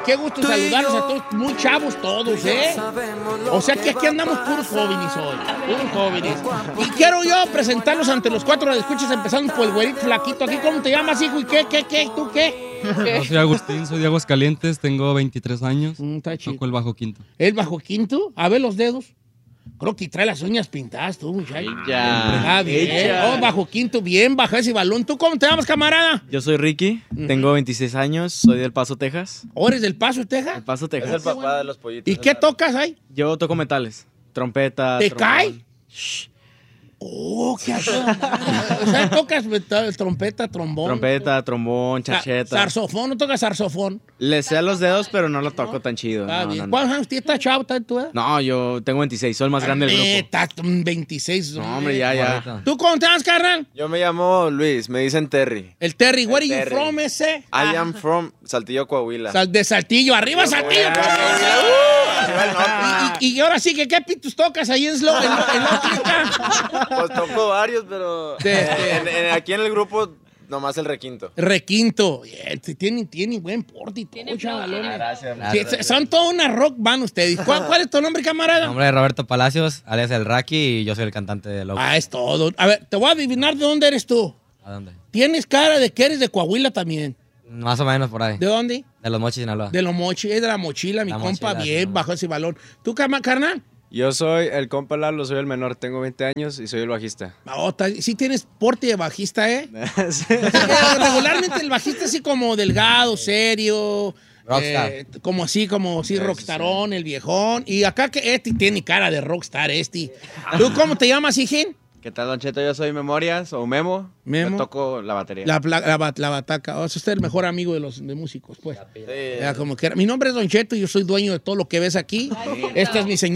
Qué gusto saludarlos a todos, muy chavos todos, ¿eh? O sea que aquí andamos puros jóvenes hoy, puros jóvenes. Y quiero yo presentarlos ante los 4 escuchas, empezando por el güerito flaquito aquí. ¿Cómo te llamas, hijo? ¿Y qué? ¿Tú qué? Yo soy Agustín, soy de Aguascalientes, tengo 23 años. Está chido. Toco el bajo quinto. ¿El bajo quinto? A ver los dedos. Creo que trae las uñas pintadas tú, muchacho. Ya. Ah, bien. Oh, bajo quinto, bien, bajo ese balón. ¿Tú cómo te llamas, camarada? Yo soy Ricky, tengo 26 años, soy del Paso, Texas. ¿O eres del Paso, Texas? El Paso, Es Texas. el papá de los pollitos. ¿Y qué tocas ahí? Yo toco metales, trompeta. ¿Te trombón. cae? Oh, qué asco. O sea, tocas trompeta, trombón. Trompeta, trombón, chacheta. Saxofón, no tocas saxofón. Le sé a los dedos, pero no lo toco tan chido. Está No, bien. no, no. ¿Cuántos años tienes? ¿Estás chavo? ¿Estás tú? No, yo tengo 26, soy el más grande del grupo. Estás 26. No, hombre, ya. ¿Tú cómo te llamas, carnal? Yo me llamo Luis, me dicen Terry. El Terry. Where are you Terry. from, ese? I am from Saltillo, Coahuila. De Saltillo. ¡Arriba, Saltillo! Y ahora sí, ¿qué pitos tocas ahí en Slow? Pues toco varios, pero aquí en el grupo nomás el requinto. Requinto. Tiene buen porte y todo, chavalones. Sí, son toda una rock band ustedes. ¿Cuál es tu nombre, camarada? Mi nombre es Roberto Palacios, alias El Raki, y yo soy el cantante de Loco. Es todo. A ver, te voy a adivinar de dónde eres tú. ¿A dónde? Tienes cara de que eres de Coahuila también. Más o menos por ahí. ¿De dónde? De Los Mochis, Sinaloa. De los mochis, es de la mochila, mi La compa, mochila, bien, sí, bajo ese balón. ¿Tú, carnal? Yo soy el compa Lalo, soy el menor, tengo 20 años y soy el bajista. Sí tienes porte de bajista, ¿eh? Sí. Regularmente el bajista así como delgado, serio. Rockstar. Como así, rockstarón, el viejón. Y acá que tiene cara de rockstar, ¿Tú cómo te llamas, hijín? ¿Qué tal, Don Cheto? Yo soy Memorias o Memo. Memo. Yo toco la batería. La bataca. O sea, usted es el mejor amigo de músicos, pues. Sí. Como que mi nombre es Don Cheto y yo soy dueño de todo lo que ves aquí. Esta es mi señora.